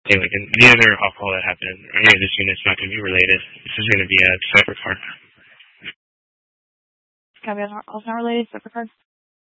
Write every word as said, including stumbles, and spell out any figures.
Anyway, and the other alcohol that happened, or any of this unit's not going to be related. This is going to be a separate card. It's going to be also not related, separate card?